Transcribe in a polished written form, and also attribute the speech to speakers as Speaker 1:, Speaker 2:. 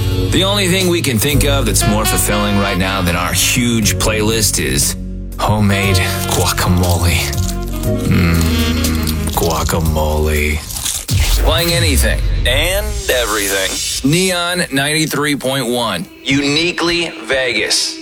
Speaker 1: The only thing we can think of that's more fulfilling right now than our huge playlist is homemade guacamole. Guacamole. Playing anything and everything. Neon 93.1. Uniquely Vegas.